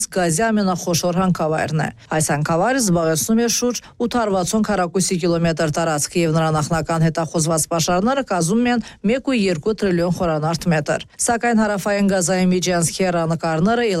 գազի ամենախոշոր հանքավայրն է։ Այս հանքավայրը զբաղեցնում է շուրջ 860 քառակուսի կիլոմետր տարածք եւ նրա նախնական հետախուզված պաշարները կազմում են 1,2 տրիլիոն խորանարդ մետր։ Սակայն հարավային գազային միջանցքի հեռանկարները